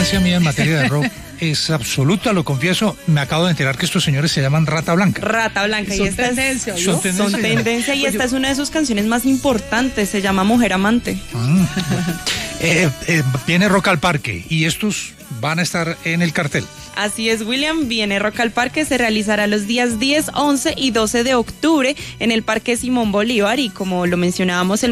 ignorancia mía en materia de rock es absoluta, lo confieso. Me acabo de enterar que estos señores se llaman Rata Blanca. Rata Blanca. Son Y esta tendencia, es, ¿no? son tendencia y esta es una de sus canciones más importantes, se llama Mujer Amante. Viene Rock al Parque y estos van a estar en el cartel. Así es, William, viene Rock al Parque, se realizará los días 10, 11 y 12 de octubre en el Parque Simón Bolívar y como lo mencionábamos,